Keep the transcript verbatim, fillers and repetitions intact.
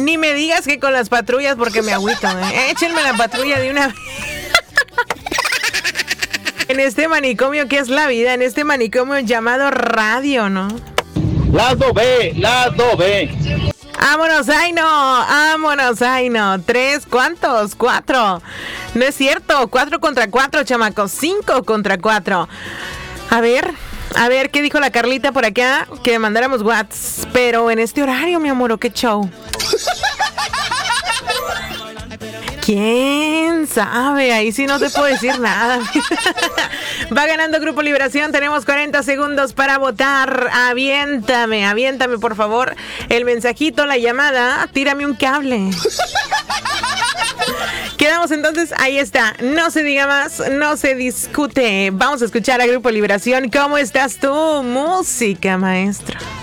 Ni me digas que con las patrullas porque me agüito, ¿eh? Échenme la patrulla de una vez. En este manicomio que es la vida, en este manicomio llamado radio, ¿no? Lado B, lado B. ¡Vámonos, ay no! ¡Vámonos, ay no! ¿Tres? ¿Cuántos? ¡Cuatro! No es cierto, cuatro contra cuatro, chamacos. Cinco contra cuatro. A ver, a ver, ¿qué dijo la Carlita por acá? Que mandáramos WhatsApp, pero en este horario, mi amor, ¿qué show? ¿Quién sabe? Ahí sí no te puedo decir nada. Va ganando Grupo Liberación. Tenemos cuarenta segundos para votar. Aviéntame, aviéntame, por favor. El mensajito, la llamada. Tírame un cable. Quedamos entonces, ahí está. No se diga más, no se discute. Vamos a escuchar a Grupo Liberación. ¿Cómo estás tú? Música, maestro.